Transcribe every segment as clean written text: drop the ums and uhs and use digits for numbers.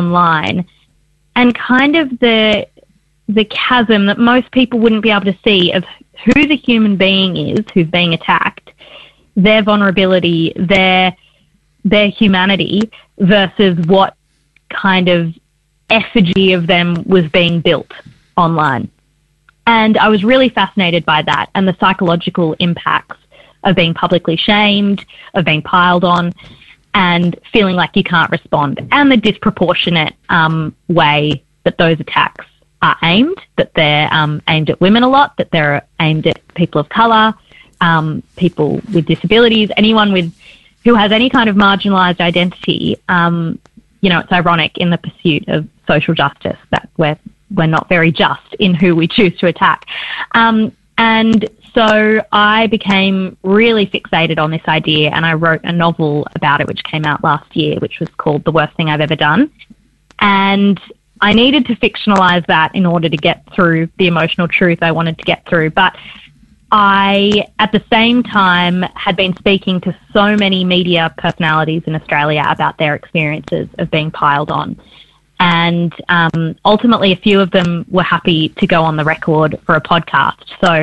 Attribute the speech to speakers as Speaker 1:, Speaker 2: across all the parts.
Speaker 1: online, and kind of the chasm that most people wouldn't be able to see of who the human being is who's being attacked, their vulnerability, their humanity, versus what kind of effigy of them was being built online. And I was really fascinated by that and the psychological impacts of being publicly shamed, of being piled on, and feeling like you can't respond, and the disproportionate way that those attacks are aimed, that they're aimed at women a lot, that they're aimed at people of colour, people with disabilities, anyone who has any kind of marginalised identity. It's ironic in the pursuit of social justice that we're not very just in who we choose to attack. And so I became really fixated on this idea, and I wrote a novel about it which came out last year, which was called The Worst Thing I've Ever Done. And I needed to fictionalise that in order to get through the emotional truth I wanted to get through. But I, at the same time, had been speaking to so many media personalities in Australia about their experiences of being piled on. And ultimately, a few of them were happy to go on the record for a podcast. So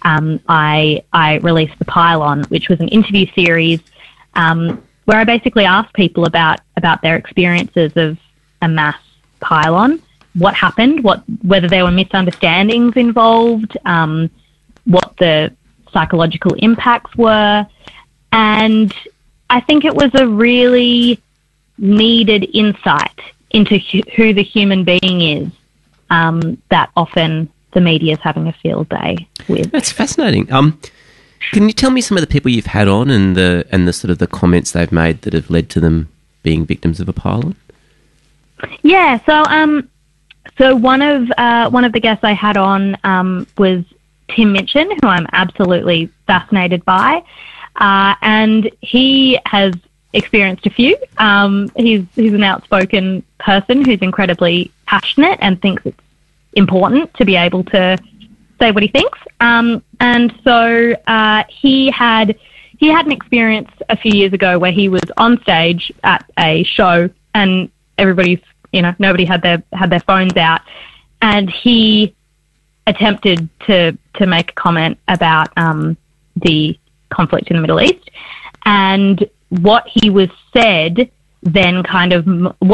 Speaker 1: I released The Pile On, which was an interview series where I basically asked people about their experiences of a mass pile on, what happened, whether there were misunderstandings involved, what the psychological impacts were. And I think it was a really needed insight into who the human being is that often the media is having a field day with.
Speaker 2: That's fascinating. Can you tell me some of the people you've had on and the sort of the comments they've made that have led to them being victims of a pile-on?
Speaker 1: Yeah, so one of the guests I had on was Tim Minchin, who I'm absolutely fascinated by, and he has experienced a few. He's an outspoken person who's incredibly passionate and thinks it's important to be able to say what he thinks. And so he had an experience a few years ago where he was on stage at a show and nobody had their phones out, and he attempted to make a comment about the conflict in the Middle East, and what he said then kind of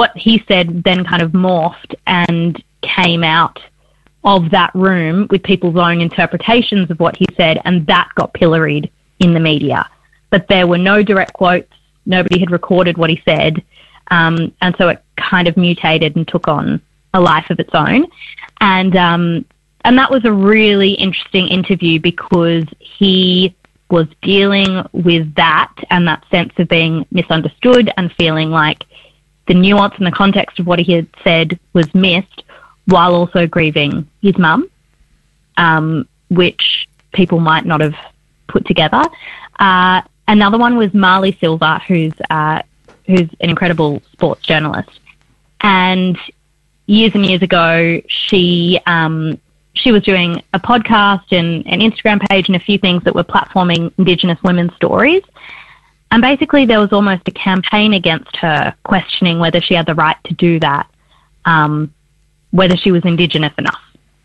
Speaker 1: morphed and came out of that room with people's own interpretations of what he said, and that got pilloried in the media. But there were no direct quotes. Nobody had recorded what he said. And so it kind of mutated and took on a life of its own. And that was a really interesting interview because he was dealing with that and that sense of being misunderstood and feeling like the nuance and the context of what he had said was missed, while also grieving his mum, which people might not have put together. Another one was Marley Silver, who's an incredible sports journalist. And years ago, she was doing a podcast and an Instagram page and a few things that were platforming Indigenous women's stories. And basically there was almost a campaign against her, questioning whether she had the right to do that, whether she was Indigenous enough.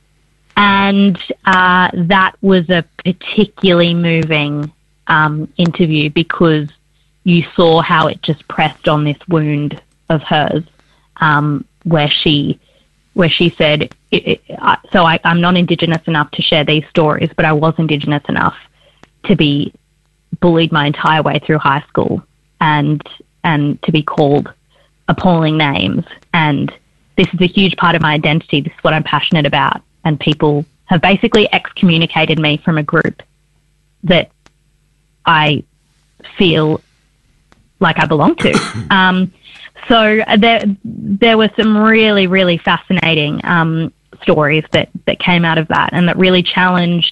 Speaker 1: And that was a particularly moving interview because you saw how it just pressed on this wound of hers, where she said, I'm not Indigenous enough to share these stories, but I was Indigenous enough to be bullied my entire way through high school and to be called appalling names. And this is a huge part of my identity. This is what I'm passionate about. And people have basically excommunicated me from a group that I feel like I belong to. So there were some really, really fascinating stories that came out of that and that really challenged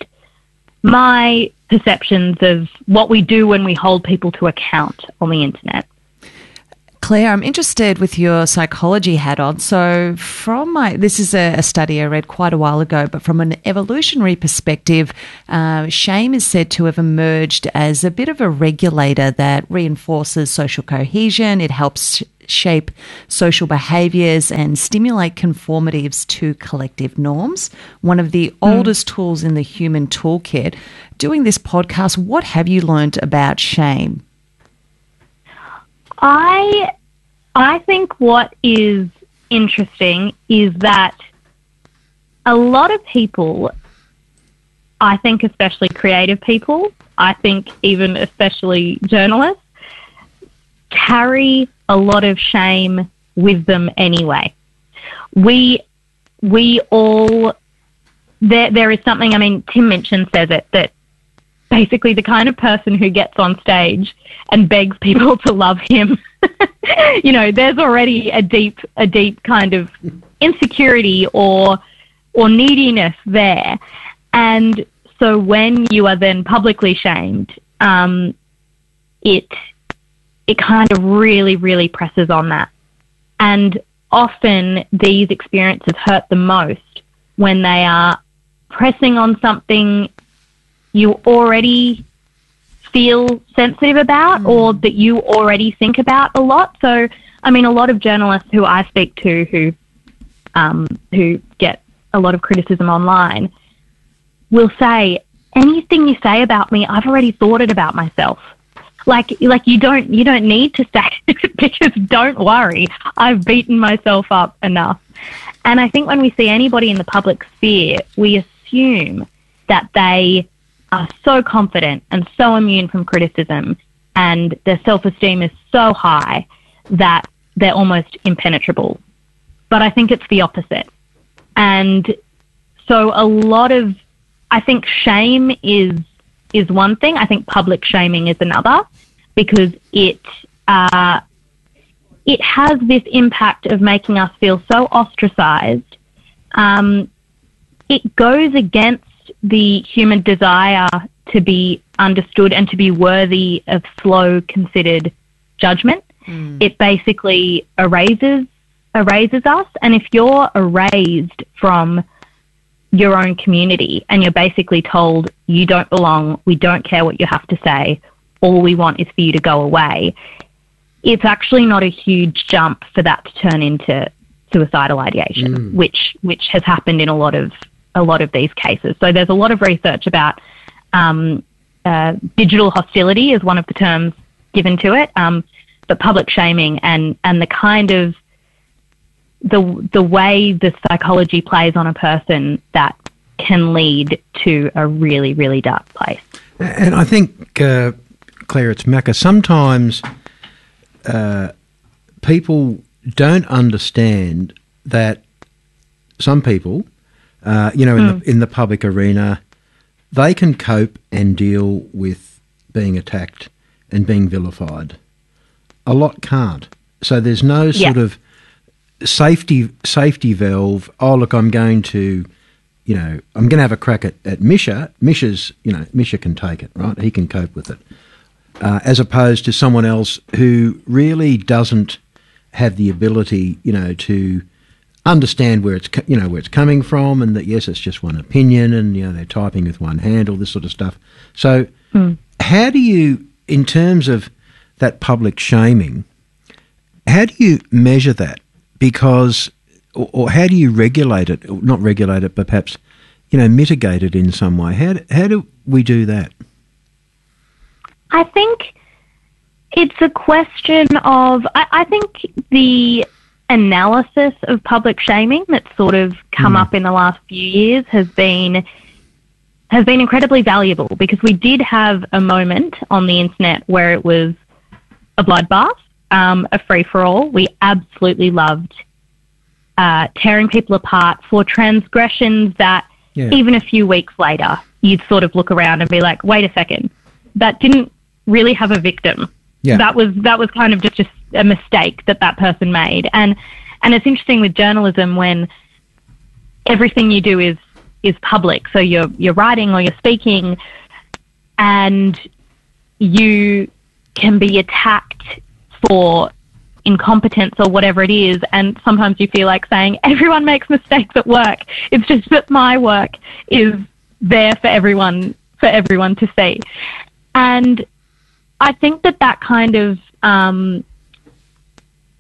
Speaker 1: my perceptions of what we do when we hold people to account on the internet.
Speaker 3: Claire, I'm interested with your psychology hat on. So this is a study I read quite a while ago, but from an evolutionary perspective, shame is said to have emerged as a bit of a regulator that reinforces social cohesion. It helps shape social behaviours and stimulate conformitives to collective norms. One of the oldest tools in the human toolkit. Doing this podcast, what have you learned about shame?
Speaker 1: I think what is interesting is that a lot of people, I think especially creative people, I think even especially journalists, carry a lot of shame with them anyway. We all, there is something, I mean, Tim Minchin says it, that basically the kind of person who gets on stage and begs people to love him, you know, there's already a deep kind of insecurity or neediness there. And so when you are then publicly shamed, it kind of really, really presses on that. And often these experiences hurt the most when they are pressing on something you already feel sensitive about or that you already think about a lot. So, I mean, a lot of journalists who I speak to who get a lot of criticism online will say, anything you say about me, I've already thought it about myself. Like you don't need to say it because don't worry, I've beaten myself up enough. And I think when we see anybody in the public sphere, we assume that they are so confident and so immune from criticism and their self-esteem is so high that they're almost impenetrable. But I think it's the opposite. And so I think shame is one thing. I think public shaming is another, because it has this impact of making us feel so ostracized. It goes against the human desire to be understood and to be worthy of slow, considered judgment. It basically erases us. And if you're erased from your own community and you're basically told you don't belong, we don't care what you have to say, all we want is for you to go away, it's actually not a huge jump for that to turn into suicidal ideation, which has happened in a lot of these cases. So there's a lot of research about digital hostility is one of the terms given to it, but public shaming and the kind of the way the psychology plays on a person that can lead to a really, really dark place.
Speaker 4: And I think, Claire, it's Macca, sometimes people don't understand that some people, in the public arena, they can cope and deal with being attacked and being vilified. A lot can't. So there's no sort of safety valve. Oh, look, I'm going to have a crack at Misha. Misha can take it, right? He can cope with it. As opposed to someone else who really doesn't have the ability, to understand where it's coming from, and that yes, it's just one opinion, and they're typing with one hand, all this sort of stuff. So, how do you, in terms of that public shaming, how do you measure that? Because, or how do you regulate it? Or not regulate it, but perhaps, mitigate it in some way. How do we do that?
Speaker 1: I think it's a question of, I think the analysis of public shaming that's sort of come up in the last few years has been incredibly valuable, because we did have a moment on the internet where it was a bloodbath, a free-for-all. We absolutely loved tearing people apart for transgressions that even a few weeks later you'd sort of look around and be like, wait a second, that didn't really have a victim. That was kind of just a mistake that person made. And it's interesting with journalism when everything you do is public. So you're writing or you're speaking, and you can be attacked for incompetence or whatever it is, and sometimes you feel like saying, everyone makes mistakes at work. It's just that my work is there for everyone to see. And I think that kind of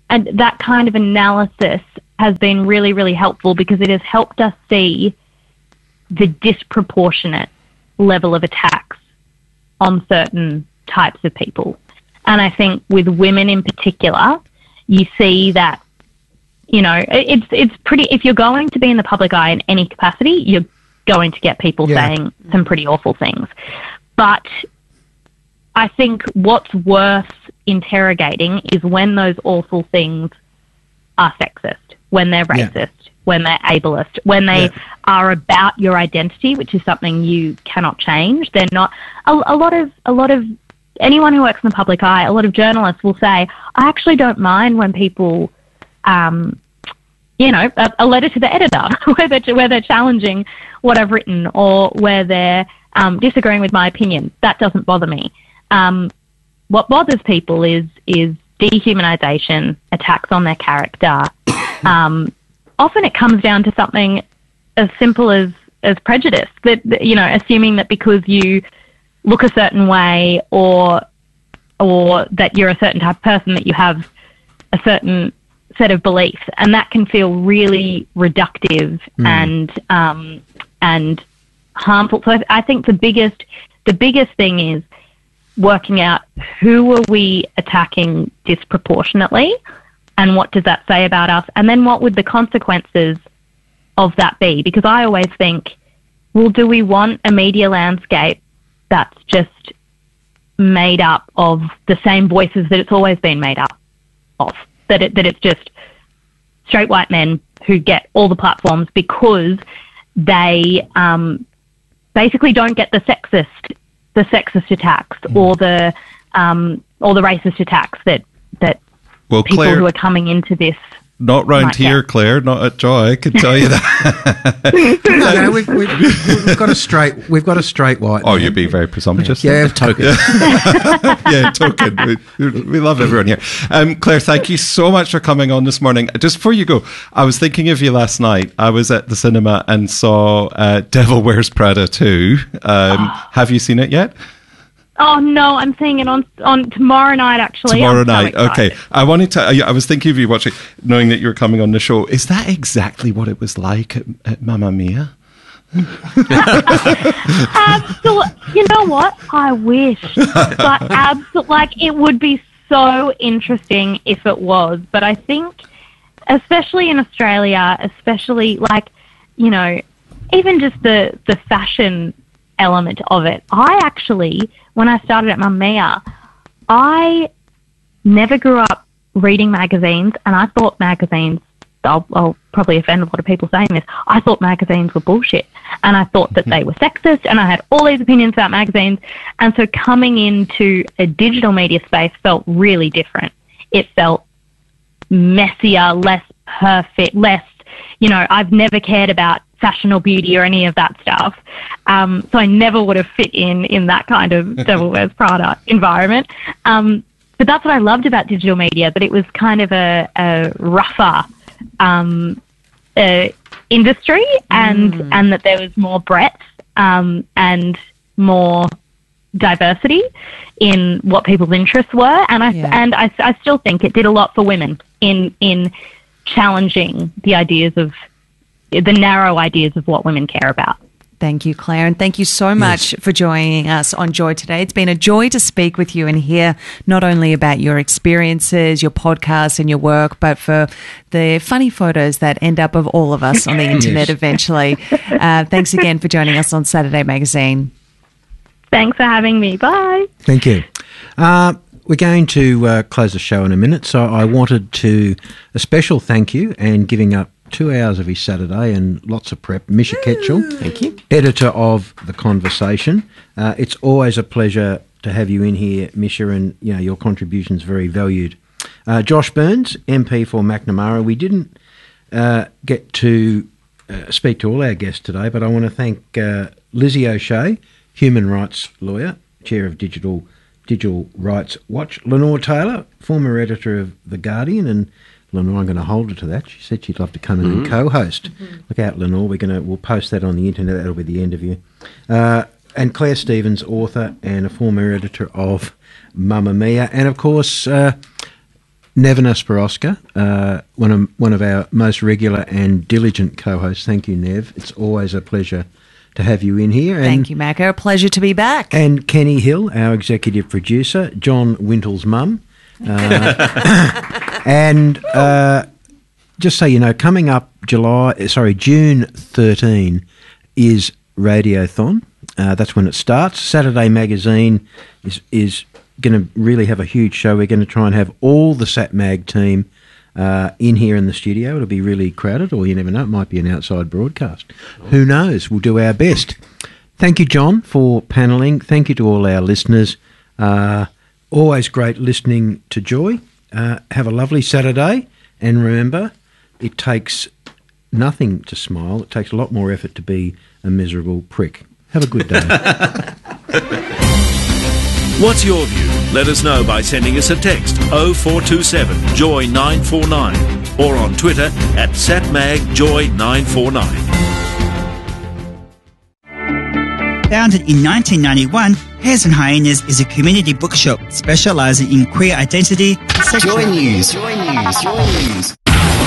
Speaker 1: and that kind of analysis has been really, really helpful because it has helped us see the disproportionate level of attacks on certain types of people. And I think with women in particular, you see that, you know, it's pretty, if you're going to be in the public eye in any capacity, you're going to get people saying some pretty awful things. But I think what's worth interrogating is when those awful things are sexist, when they're racist, when they're ableist, when they are about your identity, which is something you cannot change. They're not. A lot of anyone who works in the public eye, a lot of journalists will say, I actually don't mind when people, you know, a letter to the editor where they're challenging what I've written or where they're disagreeing with my opinion. That doesn't bother me. What bothers people is dehumanization, attacks on their character. Often it comes down to something as simple as prejudice, that, you know, assuming that because you look a certain way or that you're a certain type of person that you have a certain set of beliefs, and that can feel really reductive and harmful. So I think the biggest thing is working out who are we attacking disproportionately and what does that say about us, and then what would the consequences of that be? Because I always think, well, do we want a media landscape that's just made up of the same voices that it's always been made up of? That it's just straight white men who get all the platforms because they basically don't get the sexist attacks or the racist attacks that
Speaker 5: well,
Speaker 1: people
Speaker 5: Claire,
Speaker 1: who are coming into this.
Speaker 5: Not round here, Claire. Not at Joy. I can tell you that.
Speaker 4: No, we've got a straight white.
Speaker 5: Oh, you're being very presumptuous.
Speaker 4: Yeah, token.
Speaker 5: Yeah, token. We love everyone here. Claire, thank you so much for coming on this morning. Just before you go, I was thinking of you last night. I was at the cinema and saw Devil Wears Prada 2. Have you seen it yet?
Speaker 1: Oh no, I'm seeing it on tomorrow night. Actually,
Speaker 5: tomorrow night. Okay, I was thinking of you watching, knowing that you were coming on the show. Is that exactly what it was like at Mamma Mia?
Speaker 1: Absolutely. You know what? I wish, but absolutely, like it would be so interesting if it was. But I think, especially in Australia, especially like, you know, even just the fashion element of it. I actually, when I started at Mamma Mia, I never grew up reading magazines, and I thought magazines, I'll probably offend a lot of people saying this, I thought magazines were bullshit, and I thought that they were sexist, and I had all these opinions about magazines, and so coming into a digital media space felt really different. It felt messier, less perfect, less, you know, I've never cared about fashion or beauty or any of that stuff. So I never would have fit in that kind of Devil Wears Prada environment. But that's what I loved about digital media, but it was kind of a rougher industry and that there was more breadth and more diversity in what people's interests were. And I still think it did a lot for women in challenging the ideas of the narrow ideas of what women care about.
Speaker 3: Thank you, Claire, and thank you so much for joining us on Joy today. It's been a joy to speak with you and hear not only about your experiences, your podcast and your work, but for the funny photos that end up of all of us on the internet eventually. Thanks again for joining us on Saturday Magazine.
Speaker 1: Thanks for having me. Bye.
Speaker 4: Thank you. We're going to close the show in a minute, so I wanted to a special thank you and giving up 2 hours of his Saturday and lots of prep. Misha Ketchell, thank you, editor of The Conversation. It's always a pleasure to have you in here, Misha, and you know your contribution's very valued. Josh Burns, MP for Macnamara. We didn't get to speak to all our guests today, but I want to thank Lizzie O'Shea, human rights lawyer, chair of Digital Rights Watch, Lenore Taylor, former editor of The Guardian, and Lenore, I'm going to hold her to that. She said she'd love to come in and co-host. Look out, Lenore. We'll post that on the internet. That'll be the interview. And Claire Stevens, author and a former editor of Mamma Mia. And, of course, Nevena Sporosca, one of our most regular and diligent co-hosts. Thank you, Nev. It's always a pleasure to have you in here.
Speaker 3: Thank you, Macca. A pleasure to be back.
Speaker 4: And Kenny Hill, our executive producer, John Wintel's mum. And just so you know, coming up June 13 is Radiothon. That's when it starts. Saturday Magazine is going to really have a huge show. We're going to try and have all the SatMag team in here in the studio. It'll be really crowded, or you never know, it might be an outside broadcast. Who knows? We'll do our best. Thank you, John, for panelling. Thank you to all our listeners. Always great listening to Joy. Have a lovely Saturday, and remember, it takes nothing to smile. It takes a lot more effort to be a miserable prick. Have a good day.
Speaker 6: What's your view? Let us know by sending us a text 0427 Joy 949 or on Twitter at SatMagJoy949.
Speaker 7: Founded in 1991, Hares and Hyenas is a community bookshop specialising in queer identity, sexual...
Speaker 8: Joy News. Joy News. Joy News.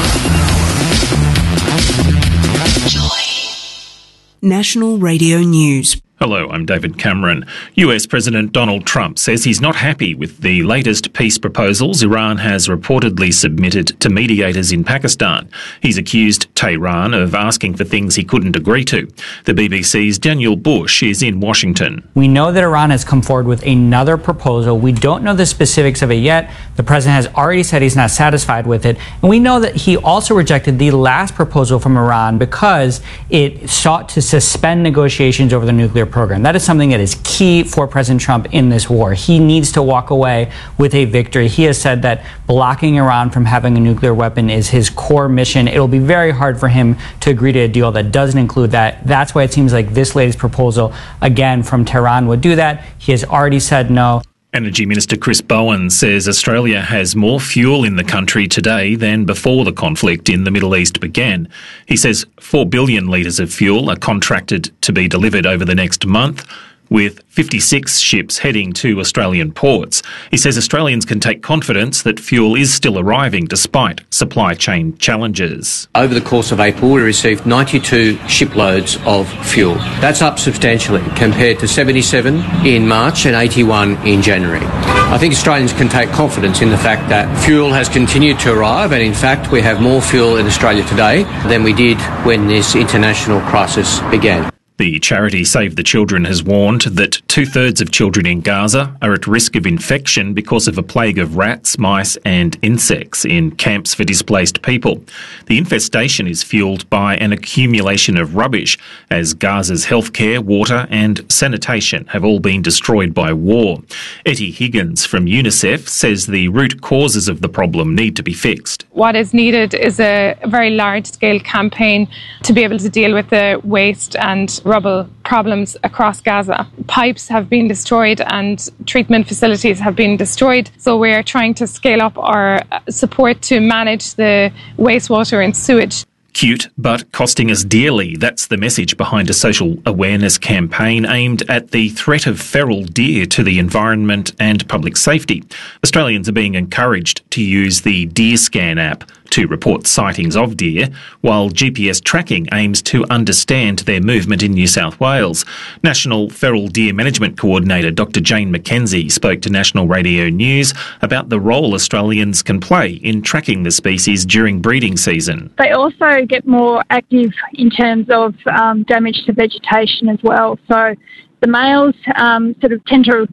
Speaker 9: National Radio News.
Speaker 10: Hello, I'm David Cameron. US President Donald Trump says he's not happy with the latest peace proposals Iran has reportedly submitted to mediators in Pakistan. He's accused Tehran of asking for things he couldn't agree to. The BBC's Daniel Bush is in Washington.
Speaker 11: We know that Iran has come forward with another proposal. We don't know the specifics of it yet. The president has already said he's not satisfied with it. And we know that he also rejected the last proposal from Iran because it sought to suspend negotiations over the nuclear program. That is something that is key for President Trump in this war. He needs to walk away with a victory. He has said that blocking Iran from having a nuclear weapon is his core mission. It'll be very hard for him to agree to a deal that doesn't include that. That's why it seems like this latest proposal, again, from Tehran would do that. He has already said no.
Speaker 10: Energy Minister Chris Bowen says Australia has more fuel in the country today than before the conflict in the Middle East began. He says 4 billion litres of fuel are contracted to be delivered over the next month, with 56 ships heading to Australian ports. He says Australians can take confidence that fuel is still arriving despite supply chain challenges.
Speaker 12: Over the course of April, we received 92 shiploads of fuel. That's up substantially compared to 77 in March and 81 in January. I think Australians can take confidence in the fact that fuel has continued to arrive, and in fact we have more fuel in Australia today than we did when this international crisis began.
Speaker 10: The charity Save the Children has warned that 2/3 of children in Gaza are at risk of infection because of a plague of rats, mice and insects in camps for displaced people. The infestation is fuelled by an accumulation of rubbish, as Gaza's healthcare, water and sanitation have all been destroyed by war. Etty Higgins from UNICEF says the root causes of the problem need to be fixed.
Speaker 13: What is needed is a very large-scale campaign to be able to deal with the waste and rubble problems across Gaza. Pipes have been destroyed and treatment facilities have been destroyed, so we're trying to scale up our support to manage the wastewater and sewage.
Speaker 10: Cute, but costing us dearly. That's the message behind a social awareness campaign aimed at the threat of feral deer to the environment and public safety. Australians are being encouraged to use the Deer Scan app to report sightings of deer, while GPS tracking aims to understand their movement in New South Wales. National Feral Deer Management Coordinator Dr. Jane McKenzie spoke to National Radio News about the role Australians can play in tracking the species during breeding season.
Speaker 14: They also get more active in terms of damage to vegetation as well. So the males sort of tend to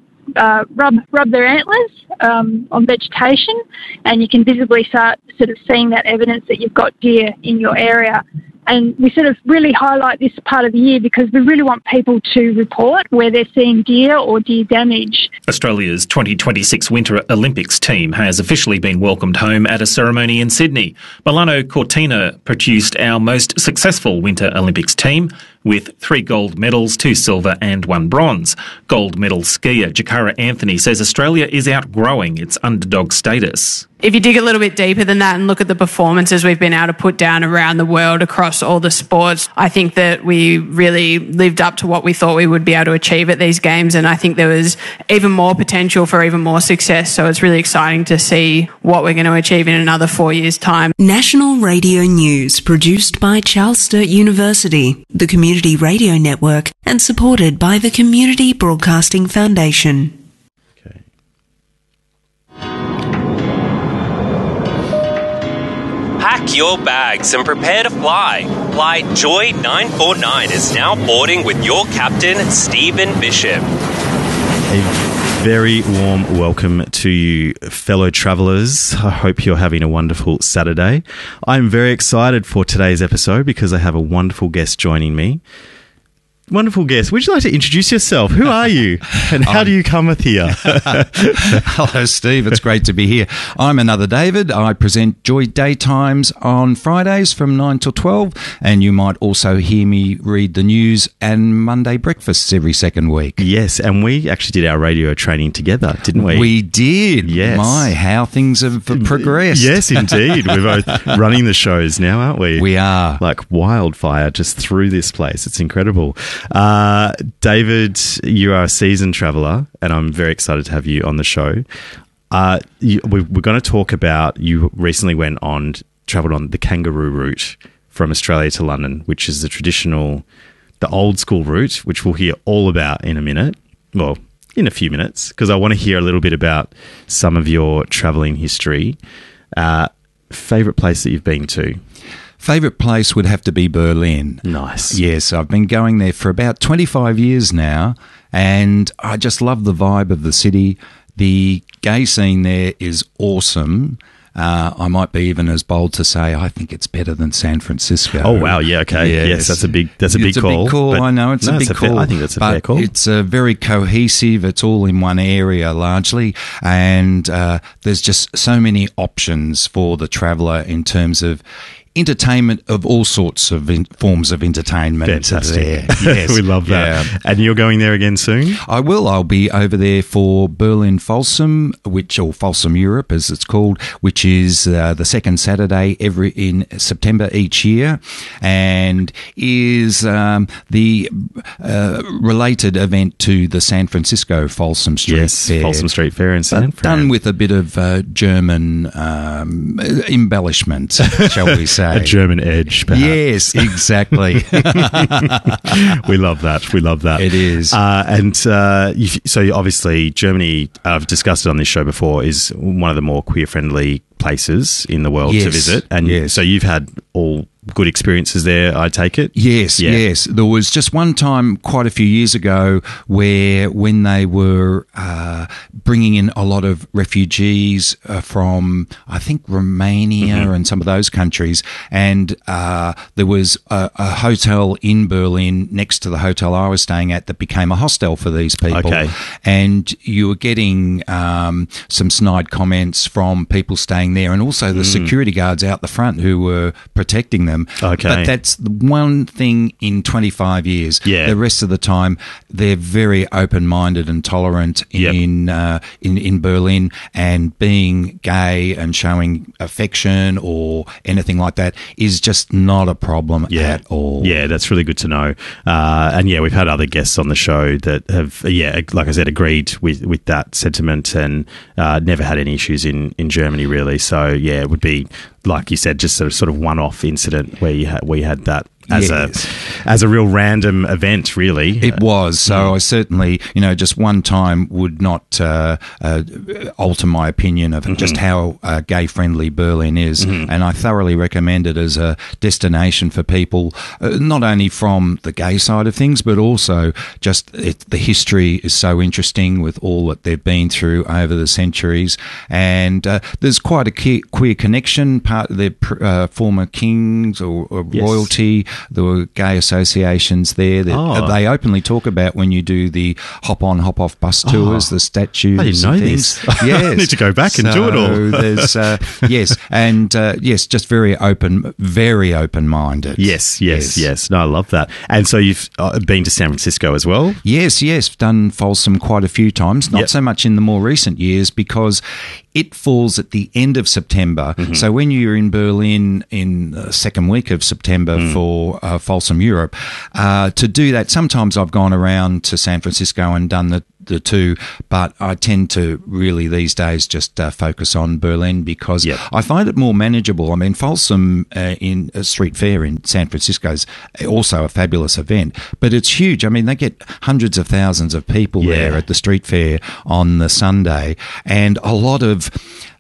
Speaker 14: rub their antlers on vegetation, and you can visibly start sort of seeing that evidence that you've got deer in your area. And we sort of really highlight this part of the year because we really want people to report where they're seeing deer or deer damage.
Speaker 10: Australia's 2026 Winter Olympics team has officially been welcomed home at a ceremony in Sydney. Milano Cortina produced our most successful Winter Olympics team, with 3 gold medals, 2 silver and 1 bronze. Gold medal skier Jakara Anthony says Australia is outgrowing its underdog status.
Speaker 15: If you dig a little bit deeper than that and look at the performances we've been able to put down around the world across all the sports, I think that we really lived up to what we thought we would be able to achieve at these games, and I think there was even more potential for even more success. So it's really exciting to see what we're going to achieve in another 4 years' time.
Speaker 9: National Radio News, produced by Charles Sturt University, the Community Radio Network, and supported by the Community Broadcasting Foundation.
Speaker 16: Pack your bags and prepare to fly. Flight Joy 949 is now boarding with your captain, Stephen Bishop.
Speaker 17: A very warm welcome to you, fellow travellers. I hope you're having a wonderful Saturday. I'm very excited for today's episode because I have a wonderful guest joining me. Wonderful guest. Would you like to introduce yourself? Who are you? And how do you come with here?
Speaker 18: Hello, Steve. It's great to be here. I'm another David. I present Joy Daytimes on Fridays from 9 till 12. And you might also hear me read the news and Monday breakfasts every second week.
Speaker 17: Yes, and we actually did our radio training together, didn't we?
Speaker 18: We did.
Speaker 17: Yes.
Speaker 18: My, how things have progressed.
Speaker 17: Yes, indeed. We're both running the shows now, aren't we?
Speaker 18: We are.
Speaker 17: Like wildfire just through this place. It's incredible. David, you are a seasoned traveller, and I'm very excited to have you on the show. We're going to talk about, you recently travelled on the kangaroo route from Australia to London, which is the old school route, which we'll hear all about in a minute. Well, in a few minutes, because I want to hear a little bit about some of your travelling history. Favourite place that you've been to?
Speaker 18: Favourite place would have to be Berlin.
Speaker 17: Nice.
Speaker 18: Yes, I've been going there for about 25 years now, and I just love the vibe of the city. The gay scene there is awesome. I might be even as bold to say I think it's better than San Francisco.
Speaker 17: Oh wow, yeah, okay, yes, that's a big call.
Speaker 18: It's a big call. I know it's a big call.
Speaker 17: I think that's a fair call.
Speaker 18: It's very cohesive. It's all in one area largely, and there's just so many options for the traveller in terms of entertainment of all sorts of forms of entertainment.
Speaker 17: Fantastic.
Speaker 18: Yes.
Speaker 17: We love that.
Speaker 18: Yeah.
Speaker 17: And you're going there again soon?
Speaker 18: I will. I'll be over there for Berlin Folsom, or Folsom Europe as it's called, which is the second Saturday in September each year, and is the related event to the San Francisco Folsom Street Fair.
Speaker 17: Folsom Street Fair in San Fran.
Speaker 18: Done with a bit of German embellishment, shall we say.
Speaker 17: A German edge, perhaps.
Speaker 18: Yes, exactly.
Speaker 17: We love that. We love that.
Speaker 18: It is.
Speaker 17: So obviously Germany, I've discussed it on this show before, is one of the more queer-friendly places in the world to visit. And so you've had all good experiences there, I take it?
Speaker 18: Yes, yes. There was just one time quite a few years ago where when they were bringing in a lot of refugees from, I think, Romania and some of those countries, and there was a hotel in Berlin next to the hotel I was staying at that became a hostel for these people.
Speaker 17: Okay.
Speaker 18: And you were getting some snide comments from people staying there, and also the security guards out the front who were protecting them.
Speaker 17: Okay.
Speaker 18: But that's the one thing in 25 years.
Speaker 17: Yeah.
Speaker 18: The rest of the time, they're very open-minded and tolerant in Berlin, and being gay and showing affection or anything like that is just not a problem at all.
Speaker 17: Yeah, that's really good to know. And we've had other guests on the show that have, like I said, agreed with that sentiment and never had any issues in Germany, really. So, it would be, like you said, just a sort of one-off incident where we had that as a real random event, really.
Speaker 18: It was. So I certainly, just one time would not alter my opinion of just how gay-friendly Berlin is. And I thoroughly recommend it as a destination for people, not only from the gay side of things, but also just the history is so interesting with all that they've been through over the centuries. And there's quite a queer connection, part of their former kings or royalty. There were gay associations associations there that they openly talk about when you do the hop-on, hop-off bus tours, the statues.
Speaker 17: I didn't know
Speaker 18: and things.
Speaker 17: this.
Speaker 18: Yes.
Speaker 17: I need to go back and do it all.
Speaker 18: There's, just very open-minded.
Speaker 17: Yes. No, I love that. And so you've been to San Francisco as well?
Speaker 18: Yes. Done Folsom quite a few times. Not so much in the more recent years because it falls at the end of September.
Speaker 17: Mm-hmm.
Speaker 18: So when you're in Berlin in the second week of September for Folsom Europe, to do that, sometimes I've gone around to San Francisco and done the two, but I tend to really these days just focus on Berlin because I find it more manageable. I mean, Folsom in a street fair in San Francisco is also a fabulous event, but it's huge. I mean, they get hundreds of thousands of people there at the street fair on the Sunday, and a lot of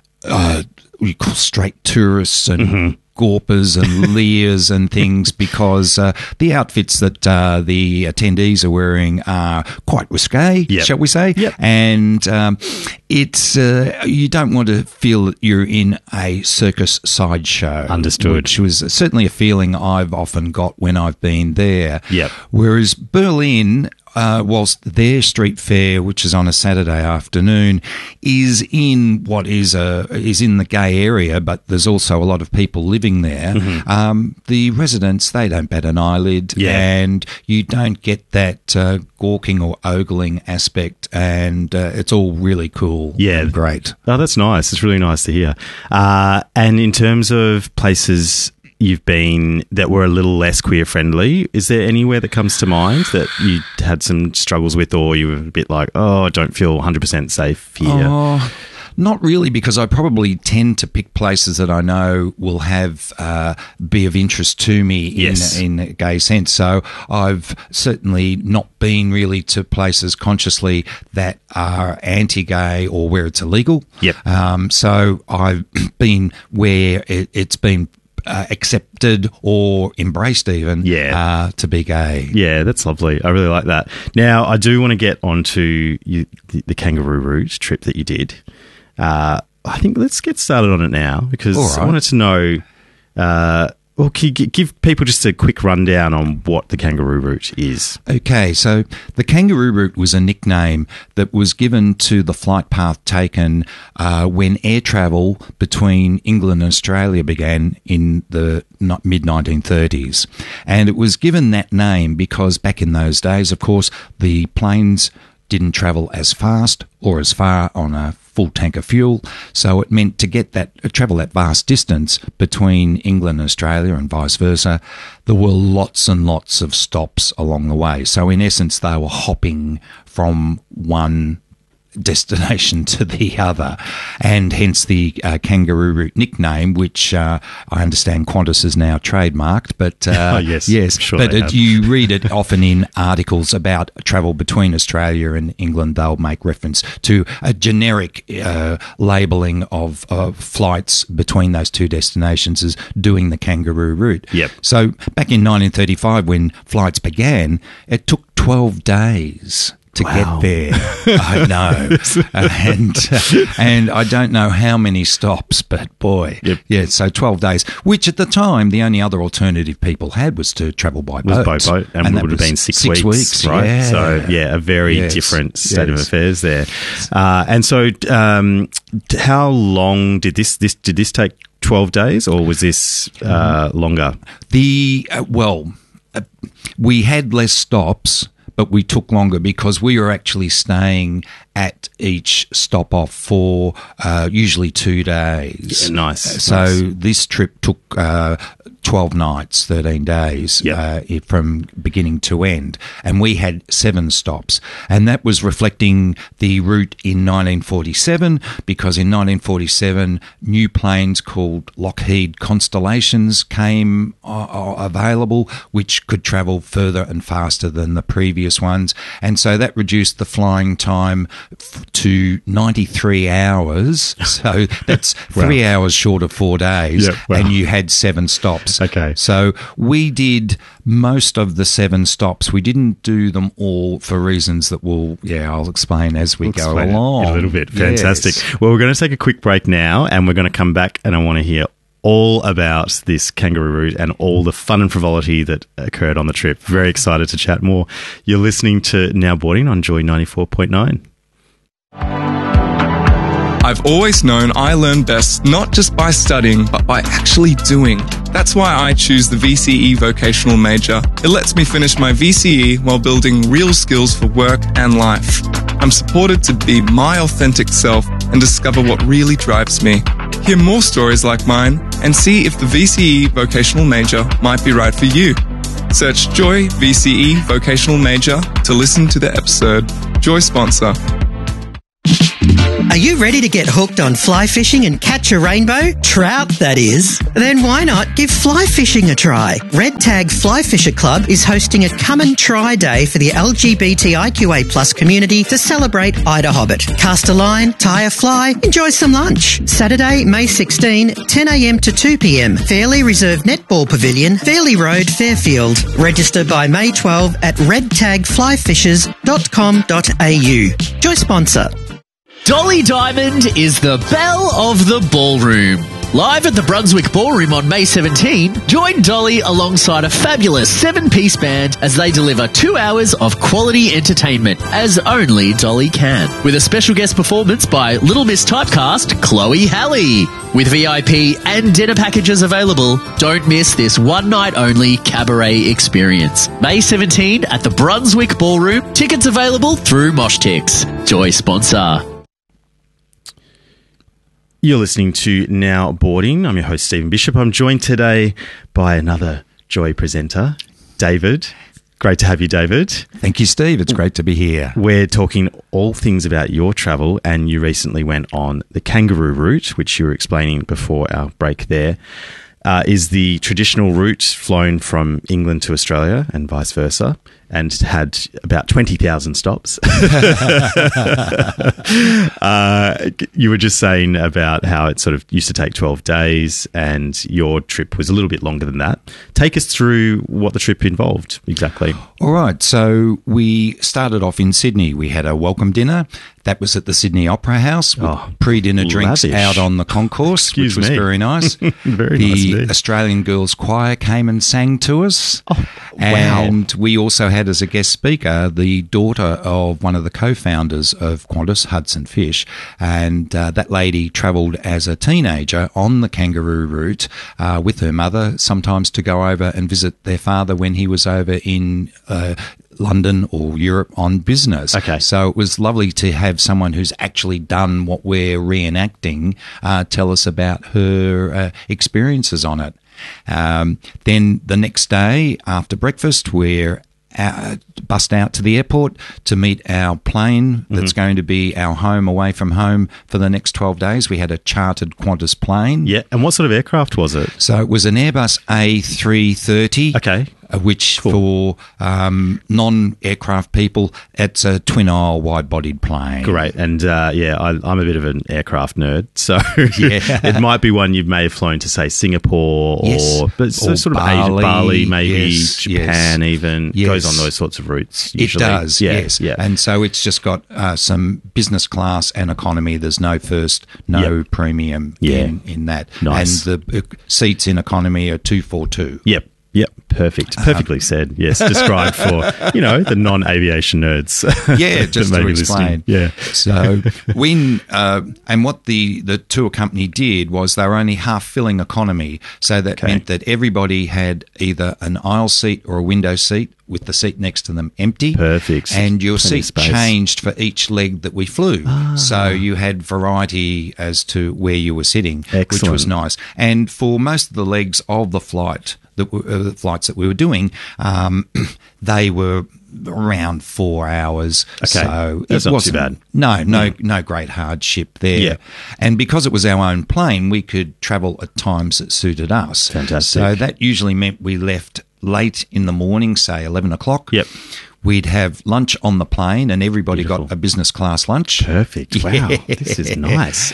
Speaker 18: we call straight tourists and gorpers and leers and things because the outfits that the attendees are wearing are quite risque, shall we say? And it's you don't want to feel that you're in a circus sideshow.
Speaker 17: Understood.
Speaker 18: Which was certainly a feeling I've often got when I've been there. Whereas Berlin, whilst their street fair, which is on a Saturday afternoon, is in what is in the gay area, but there's also a lot of people living there. The residents, they don't bat an eyelid, and you don't get that gawking or ogling aspect, and it's all really cool. And great.
Speaker 17: Oh, that's nice. It's really nice to hear. And in terms of places you've been that were a little less queer friendly, is there anywhere that comes to mind that you had some struggles with, or you were a bit like, I don't feel 100% safe here?
Speaker 18: Not really, because I probably tend to pick places that I know will have be of interest to me in a gay sense. So I've certainly not been really to places consciously that are anti-gay or where it's illegal. So I've been where it's been accepted or embraced even to be gay.
Speaker 17: Yeah, that's lovely. I really like that. Now, I do want to get onto the kangaroo route trip that you did. I think let's get started on it now because I wanted to know, can you give people just a quick rundown on what the kangaroo route is?
Speaker 18: Okay, so the kangaroo route was a nickname that was given to the flight path taken when air travel between England and Australia began in the mid-1930s. And it was given that name because back in those days, of course, the planes didn't travel as fast or as far on a full tank of fuel, so it meant to get travel that vast distance between England and Australia and vice versa, there were lots and lots of stops along the way. So in essence, they were hopping from one destination to the other, and hence the kangaroo route nickname, which I understand Qantas is now trademarked. But
Speaker 17: yes, sure,
Speaker 18: but you read it often in articles about travel between Australia and England. They'll make reference to a generic labelling of flights between those two destinations as doing the kangaroo route. So back in 1935, when flights began, it took 12 days to get there. I know. And I don't know how many stops, but boy. So 12 days, which at the time, the only other alternative people had was to travel by boat.
Speaker 17: By boat, and it would have been 6 weeks, right?
Speaker 18: Yeah.
Speaker 17: So, a very different state of affairs there. And so, how long did this take 12 days, or was this longer?
Speaker 18: We had less stops, but we took longer because we were actually staying at each stop off for usually 2 days.
Speaker 17: Nice.
Speaker 18: So this trip took 12 nights, 13 days from beginning to end. And we had 7 stops. And that was reflecting the route in 1947, because in 1947, new planes called Lockheed Constellations came available, which could travel further and faster than the previous ones. And so that reduced the flying time to 93 hours. So that's 3 hours short of 4 days. And you had 7 stops.
Speaker 17: Okay.
Speaker 18: So we did most of the 7 stops. We didn't do them all for reasons that I'll explain as we go along.
Speaker 17: A little bit. Fantastic. Yes. Well, we're going to take a quick break now, and we're going to come back, and I want to hear all about this kangaroo route and all the fun and frivolity that occurred on the trip. Very excited to chat more. You're listening to Now Boarding on Joy 94.9.
Speaker 19: I've always known I learn best not just by studying, but by actually doing. That's why I choose the VCE vocational major. It lets me finish my VCE while building real skills for work and life. I'm supported to be my authentic self and discover what really drives me. Hear more stories like mine and see if the VCE vocational major might be right for you. Search Joy VCE vocational major to listen to the episode. Joy sponsor.
Speaker 20: Are you ready to get hooked on fly fishing and catch a rainbow? Trout, that is. Then why not give fly fishing a try? Red Tag Fly Fisher Club is hosting a come and try day for the LGBTIQA+ community to celebrate Ida Hobbit. Cast a line, tie a fly, enjoy some lunch. Saturday, May 16, 10 a.m. to 2 p.m. Fairley Reserve Netball Pavilion, Fairley Road, Fairfield. Register by May 12 at redtagflyfishers.com.au. Joy sponsor.
Speaker 21: Dolly Diamond is the belle of the ballroom. Live at the Brunswick Ballroom on May 17, join Dolly alongside a fabulous 7-piece band as they deliver 2 hours of quality entertainment, as only Dolly can. With a special guest performance by Little Miss Typecast, Chloe Halley. With VIP and dinner packages available, don't miss this one-night-only cabaret experience. May 17 at the Brunswick Ballroom. Tickets available through Moshtix. Joy sponsor.
Speaker 17: You're listening to Now Boarding. I'm your host, Stephen Bishop. I'm joined today by another Joy presenter, David. Great to have you, David.
Speaker 18: Thank you, Steve. It's great to be here.
Speaker 17: We're talking all things about your travel, and you recently went on the kangaroo route, which you were explaining before our break there. Is the traditional route flown from England to Australia and vice versa, and had about 20,000 stops. You were just saying about how it sort of used to take 12 days and your trip was a little bit longer than that. Take us through what the trip involved exactly.
Speaker 18: All right. So we started off in Sydney. We had a welcome dinner. That was at the Sydney Opera House with pre-dinner drinks out on the concourse, which was very nice.
Speaker 17: Very nice
Speaker 18: The
Speaker 17: indeed.
Speaker 18: Australian Girls Choir came and sang to us. And we also had as a guest speaker the daughter of one of the co-founders of Qantas, Hudson Fish, and that lady travelled as a teenager on the kangaroo route with her mother, sometimes to go over and visit their father when he was over in London or Europe on business. Okay. So it was lovely to have someone who's actually done what we're reenacting tell us about her experiences on it. Then the next day after breakfast, we're bussed out to the airport to meet our plane that's going to be our home away from home for the next 12 days. We had a chartered Qantas plane.
Speaker 17: Yeah, and what sort of aircraft was it?
Speaker 18: So it was an Airbus A330.
Speaker 17: Okay.
Speaker 18: Which for non-aircraft people, it's a twin-aisle wide-bodied plane.
Speaker 17: Great. And I'm a bit of an aircraft nerd, so it might be one you may have flown to, say, Singapore or sort of Asia, Bali, maybe Japan even. Goes on those sorts of routes usually.
Speaker 18: It does, yes. And so it's just got some business class and economy. There's no first, no premium in that.
Speaker 17: Nice.
Speaker 18: And the seats in economy are 242.
Speaker 17: Yep, perfect. Perfectly said. Yes, described for, the non-aviation nerds.
Speaker 18: Yeah, just to explain.
Speaker 17: Yeah.
Speaker 18: So when, and what the tour company did was they were only half filling economy. So that meant that everybody had either an aisle seat or a window seat with the seat next to them empty.
Speaker 17: Perfect.
Speaker 18: And your seat changed for each leg that we flew. So you had variety as to where you were sitting, which was nice. And for most of the legs of the flights that we were doing, they were around 4 hours.
Speaker 17: Okay.
Speaker 18: So
Speaker 17: that's not too bad.
Speaker 18: No great hardship there.
Speaker 17: Yeah.
Speaker 18: And because it was our own plane, we could travel at times that suited us.
Speaker 17: Fantastic.
Speaker 18: So that usually meant we left late in the morning, say 11 o'clock.
Speaker 17: Yep.
Speaker 18: We'd have lunch on the plane and everybody got a business class lunch.
Speaker 17: Perfect. Wow. This is nice.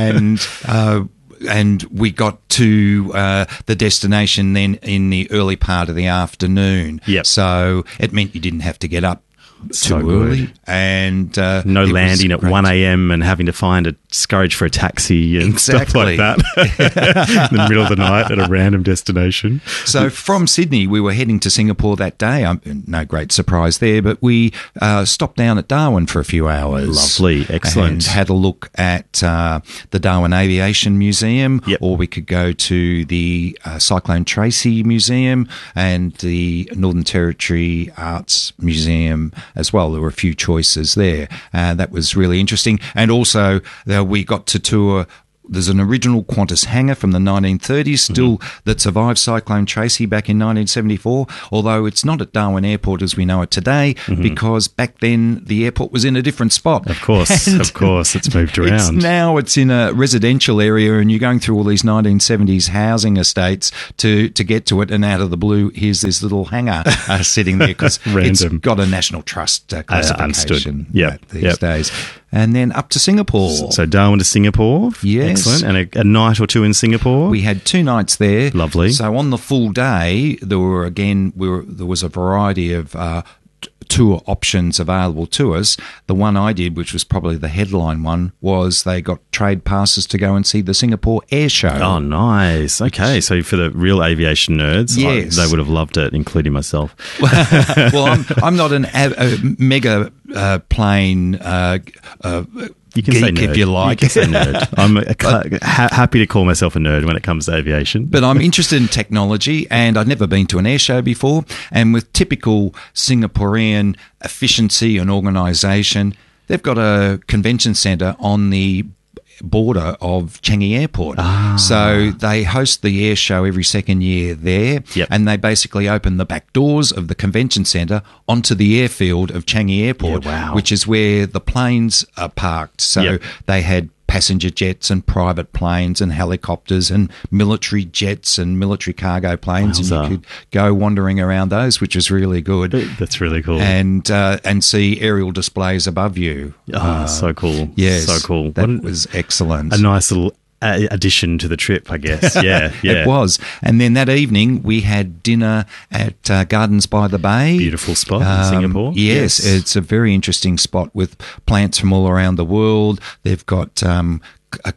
Speaker 18: And we got to the destination then in the early part of the afternoon.
Speaker 17: Yep.
Speaker 18: So it meant you didn't have to get up
Speaker 17: So
Speaker 18: too
Speaker 17: good.
Speaker 18: early. And
Speaker 17: no landing at 1 a.m. and having to find a scurried for a taxi and
Speaker 18: Exactly.
Speaker 17: stuff like that in the middle of the night at a random destination.
Speaker 18: So from Sydney, we were heading to Singapore that day. No great surprise there, but we stopped down at Darwin for a few hours.
Speaker 17: Lovely, excellent.
Speaker 18: And had a look at the Darwin Aviation Museum, or we could go to the Cyclone Tracy Museum and the Northern Territory Arts Museum as well. There were a few choices there. That was really interesting. And also, we got to tour. There's an original Qantas hangar from the 1930s still that survived Cyclone Tracy back in 1974, although it's not at Darwin Airport as we know it today, because back then the airport was in a different spot.
Speaker 17: Of course, it's moved around.
Speaker 18: It's in a residential area, and you're going through all these 1970s housing estates to get to it, and out of the blue, here's this little hangar sitting there because it's got a National Trust classification these days. And then up to Singapore.
Speaker 17: So Darwin to Singapore.
Speaker 18: Yes.
Speaker 17: Excellent. And a night or two in Singapore.
Speaker 18: We had 2 nights there.
Speaker 17: Lovely.
Speaker 18: So on the full day, there was a variety of tour options available to us. The one I did, which was probably the headline one, was they got trade passes to go and see the Singapore Air Show.
Speaker 17: Oh, nice. Okay, so for the real aviation nerds,
Speaker 18: yes.
Speaker 17: They would have loved it, including myself.
Speaker 18: Well, I'm not a mega plane
Speaker 17: you can
Speaker 18: geek,
Speaker 17: say nerd.
Speaker 18: if you like.
Speaker 17: You can say nerd. I'm happy to call myself a nerd when it comes to aviation.
Speaker 18: But I'm interested in technology, and I'd never been to an air show before. And with typical Singaporean efficiency and organisation, they've got a convention centre on the border of Changi Airport. So they host the air show every second year there, and they basically open the back doors of the convention centre onto the airfield of Changi Airport, which is where the planes are parked. So they had passenger jets and private planes and helicopters and military jets and military cargo planes, and you could go wandering around those, which is really good.
Speaker 17: That's really cool.
Speaker 18: And see aerial displays above you.
Speaker 17: So cool.
Speaker 18: Yes,
Speaker 17: so cool.
Speaker 18: That was excellent.
Speaker 17: A nice little addition to the trip, I guess. Yeah.
Speaker 18: It was. And then that evening we had dinner at Gardens by the Bay.
Speaker 17: Beautiful spot in Singapore.
Speaker 18: Yes, it's a very interesting spot with plants from all around the world. They've got a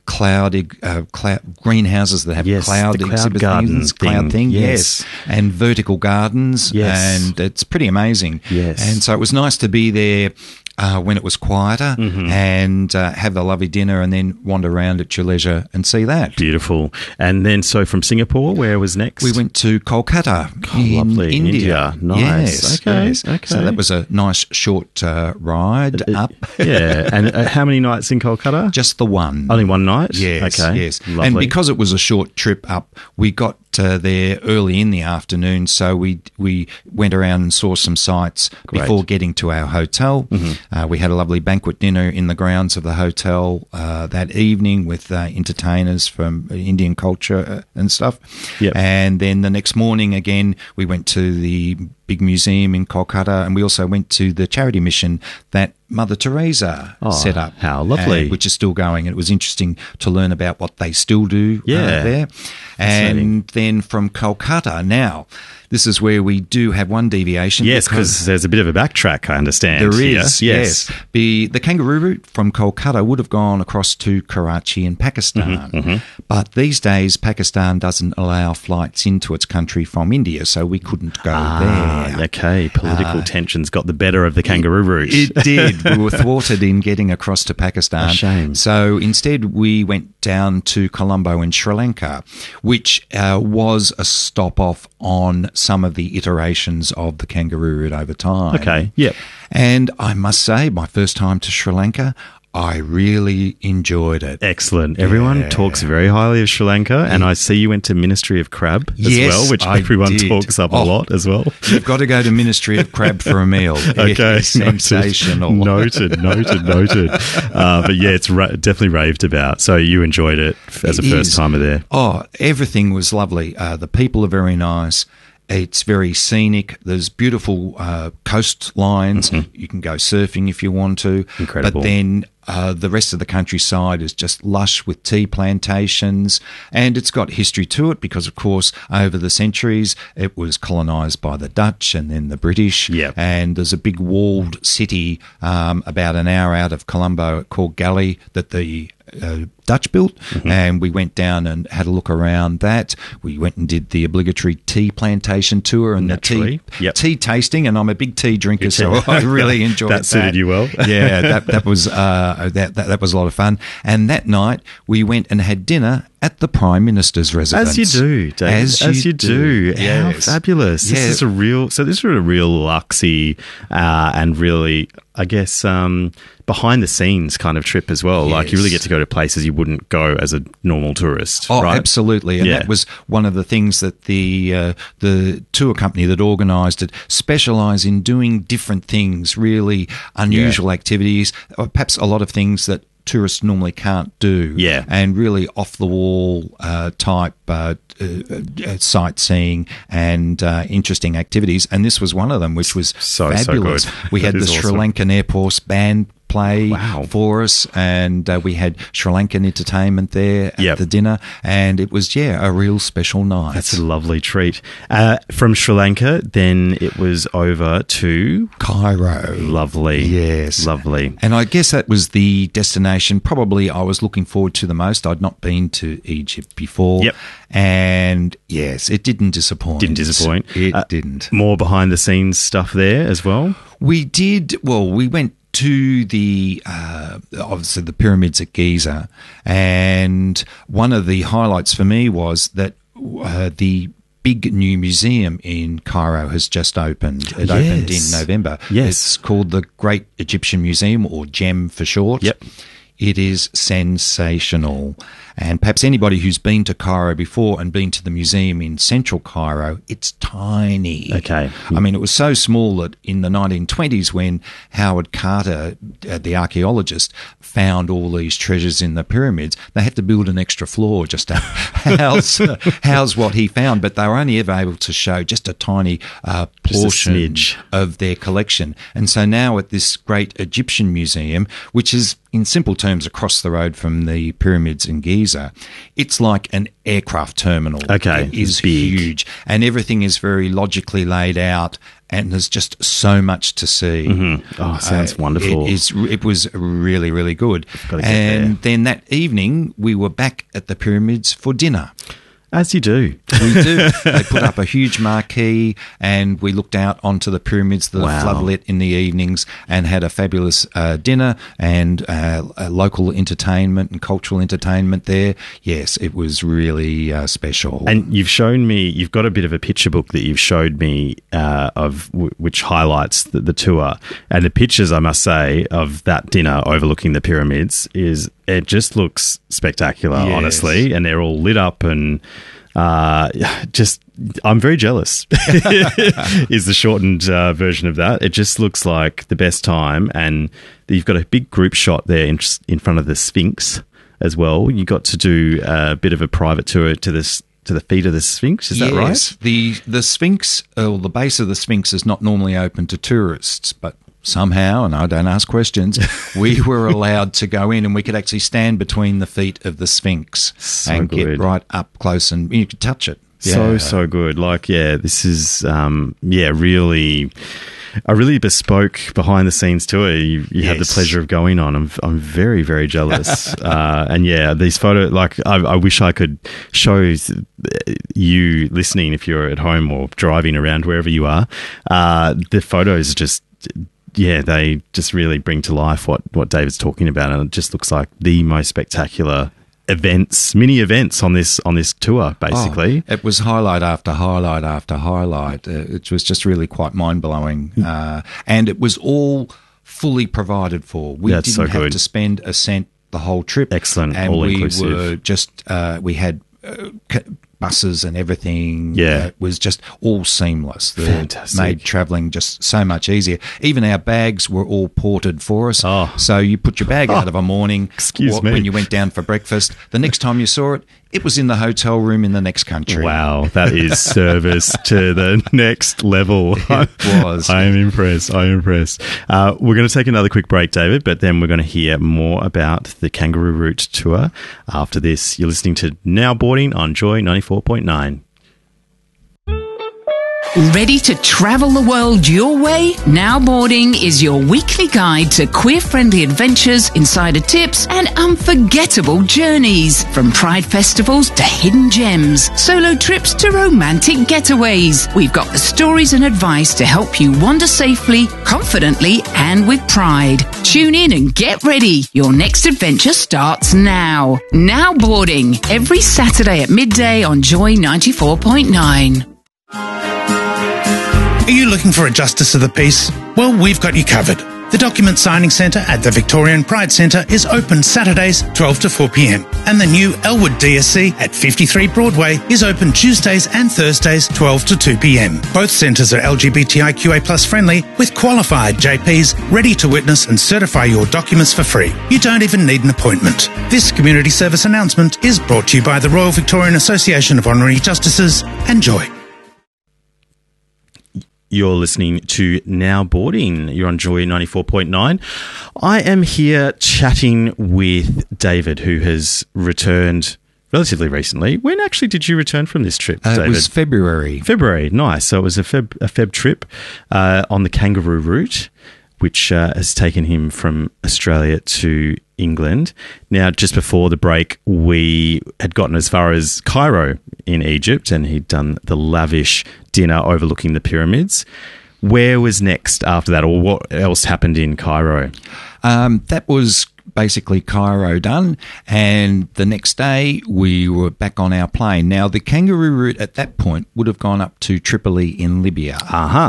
Speaker 18: greenhouses that have cloud exhibit things, cloud thing, yes, and vertical gardens, and it's pretty amazing.
Speaker 17: Yes,
Speaker 18: and so it was nice to be there when it was quieter and have the lovely dinner and then wander around at your leisure and see that.
Speaker 17: Beautiful. And then, so from Singapore, where was next?
Speaker 18: We went to Kolkata in India.
Speaker 17: Nice.
Speaker 18: Yes. Okay. So that was a nice short ride up.
Speaker 17: Yeah. And how many nights in Kolkata?
Speaker 18: Just the one.
Speaker 17: Only one night?
Speaker 18: Yes.
Speaker 17: Okay.
Speaker 18: Yes.
Speaker 17: Lovely.
Speaker 18: And because it was a short trip up, we got there early in the afternoon, so we went around and saw some sights before getting to our hotel. We had a lovely banquet dinner in the grounds of the hotel that evening with entertainers from Indian culture and stuff. And then the next morning again we went to the big museum in Kolkata, and we also went to the charity mission that Mother Teresa set up.
Speaker 17: How lovely.
Speaker 18: Which is still going. And it was interesting to learn about what they still do there. And then from Kolkata, now, this is where we do have one deviation.
Speaker 17: Yes, because there's a bit of a backtrack, I understand.
Speaker 18: There is, yes. The kangaroo route from Kolkata would have gone across to Karachi in Pakistan. But these days, Pakistan doesn't allow flights into its country from India, so we couldn't go there.
Speaker 17: Okay, political tensions got the better of the kangaroo route.
Speaker 18: It did. We were thwarted in getting across to Pakistan.
Speaker 17: A shame.
Speaker 18: So instead, we went down to Colombo in Sri Lanka, which was a stop-off on some of the iterations of the kangaroo route over time.
Speaker 17: Okay, yep.
Speaker 18: And I must say, my first time to Sri Lanka, I really enjoyed it.
Speaker 17: Excellent. Everyone talks very highly of Sri Lanka, and I see you went to Ministry of Crab as well, which everyone talks up a lot as well.
Speaker 18: You've got to go to Ministry of Crab for a meal.
Speaker 17: Okay.
Speaker 18: Sensational.
Speaker 17: Noted. But yeah, it's definitely raved about. So you enjoyed it as a first timer there.
Speaker 18: Oh, everything was lovely. The people are very nice. It's very scenic. There's beautiful coastlines. You can go surfing if you want to.
Speaker 17: Incredible.
Speaker 18: But then the rest of the countryside is just lush with tea plantations, and it's got history to it because, of course, over the centuries it was colonised by the Dutch and then the British. And there's a big walled city about an hour out of Colombo called Galley that the Dutch built, and we went down and had a look around that. We went and did the obligatory tea plantation tour and
Speaker 17: Naturally.
Speaker 18: the tea tasting, and I'm a big tea drinker, so I really enjoyed that.
Speaker 17: That suited you well.
Speaker 18: Yeah, that was that was a lot of fun. And that night we went and had dinner at the Prime Minister's residence.
Speaker 17: As you do, David. As you do. How fabulous.
Speaker 18: Yeah.
Speaker 17: This is a real luxy and really, I guess, behind the scenes kind of trip as well.
Speaker 18: Yes.
Speaker 17: Like, you really get to go to places you wouldn't go as a normal tourist.
Speaker 18: Oh,
Speaker 17: right?
Speaker 18: absolutely. And that was one of the things that the tour company that organised it specialise in, doing different things, really unusual activities, or perhaps a lot of things that tourists normally can't do.
Speaker 17: Yeah.
Speaker 18: And really off-the-wall type sightseeing and interesting activities. And this was one of them, which was fabulous.
Speaker 17: So good.
Speaker 18: We had
Speaker 17: That
Speaker 18: the
Speaker 17: is
Speaker 18: Sri
Speaker 17: awesome.
Speaker 18: Lankan Air Force band play for us, and we had Sri Lankan entertainment there at the dinner, and it was a real special night.
Speaker 17: That's a lovely treat. From Sri Lanka, then it was over to
Speaker 18: Cairo.
Speaker 17: Lovely.
Speaker 18: Yes.
Speaker 17: Lovely.
Speaker 18: And I guess that was the destination probably I was looking forward to the most. I'd not been to Egypt before.
Speaker 17: Yep.
Speaker 18: And yes, it didn't disappoint.
Speaker 17: Didn't disappoint.
Speaker 18: It didn't.
Speaker 17: More behind the scenes stuff there as well?
Speaker 18: We did. Well, we went to the obviously the pyramids at Giza, and one of the highlights for me was that the big new museum in Cairo has just opened. It opened in November.
Speaker 17: Yes.
Speaker 18: It's called the Great Egyptian Museum, or GEM for short.
Speaker 17: Yep.
Speaker 18: It is sensational. And perhaps anybody who's been to Cairo before and been to the museum in central Cairo, it's tiny.
Speaker 17: Okay.
Speaker 18: I mean, it was so small that in the 1920s, when Howard Carter, the archaeologist, found all these treasures in the pyramids, they had to build an extra floor just to house what he found. But they were only ever able to show just a tiny portion of their collection. And so now at this Great Egyptian Museum, which is in simple terms across the road from the pyramids in Giza, it's like an aircraft terminal.
Speaker 17: Okay.
Speaker 18: It is huge, and everything is very logically laid out, and there's just so much to see.
Speaker 17: Mm-hmm. Oh, sounds wonderful.
Speaker 18: It was really, really good.
Speaker 17: Gotta get
Speaker 18: And then that evening, we were back at the pyramids for dinner.
Speaker 17: As you do.
Speaker 18: We do. They put up a huge marquee, and we looked out onto the pyramids that are floodlit in the evenings, and had a fabulous dinner and local entertainment and cultural entertainment there. Yes, it was really special.
Speaker 17: And you've got a bit of a picture book that you've showed me which highlights the tour. And the pictures, I must say, of that dinner overlooking the pyramids it just looks spectacular, honestly. And they're all lit up, and I'm very jealous is the shortened version of that. It just looks like the best time. And you've got a big group shot there in front of the Sphinx as well. You got to do a bit of a private tour to the feet of the Sphinx. Is that right?
Speaker 18: Yes. The Sphinx, or the base of the Sphinx, is not normally open to tourists, but somehow, and I don't ask questions, we were allowed to go in, and we could actually stand between the feet of the Sphinx and get right up close, and you could touch it.
Speaker 17: So good. Like, this is, really a really bespoke behind the scenes tour you had the pleasure of going on. I'm very, very jealous. And these photos, like, I wish I could show you listening, if you're at home or driving around wherever you are, the photos just, they just really bring to life what David's talking about. And it just looks like the most spectacular mini events on this tour, basically.
Speaker 18: It was highlight after highlight after highlight. It was just really quite mind-blowing. And it was all fully provided for. We didn't have to spend a cent the whole trip.
Speaker 17: Excellent.
Speaker 18: And
Speaker 17: all
Speaker 18: we
Speaker 17: inclusive.
Speaker 18: were just, we had buses and everything.
Speaker 17: Yeah.
Speaker 18: It was just all seamless.
Speaker 17: Fantastic.
Speaker 18: Made travelling just so much easier. Even our bags were all ported for us. So you put your bag out of a morning. When you went down for breakfast. The next time you saw it, it was in the hotel room in the next country.
Speaker 17: Wow, that is service to the next level.
Speaker 18: It was.
Speaker 17: I am impressed. We're going to take another quick break, David, but then we're going to hear more about the Kangaroo Route tour after this. You're listening to Now Boarding on Joy 94.9.
Speaker 2: Ready to travel the world your way? Now Boarding is your weekly guide to queer-friendly adventures, insider tips, and unforgettable journeys. From pride festivals to hidden gems, solo trips to romantic getaways. We've got the stories and advice to help you wander safely, confidently, and with pride. Tune in and get ready. Your next adventure starts now. Now Boarding, every Saturday at midday on Joy 94.9.
Speaker 22: Are you looking for a Justice of the Peace? Well, we've got you covered. The Document Signing Centre at the Victorian Pride Centre is open Saturdays 12 to 4 p.m. And the new Elwood DSC at 53 Broadway is open Tuesdays and Thursdays 12 to 2 p.m. Both centres are LGBTIQA+ friendly with qualified JPs ready to witness and certify your documents for free. You don't even need an appointment. This community service announcement is brought to you by the Royal Victorian Association of Honorary Justices and Joy.
Speaker 17: You're listening to Now Boarding. You're on Joy 94.9. I am here chatting with David, who has returned relatively recently. When actually did you return from this trip, David?
Speaker 18: It was February.
Speaker 17: February, nice. So it was a Feb trip on the Kangaroo route, which has taken him from Australia to England. Now, just before the break, we had gotten as far as Cairo in Egypt, and he'd done the lavish dinner overlooking the pyramids. Where was next after that, or what else happened in Cairo?
Speaker 18: That was basically Cairo done, and the next day we were back on our plane. Now, the Kangaroo route at that point would have gone up to Tripoli in Libya.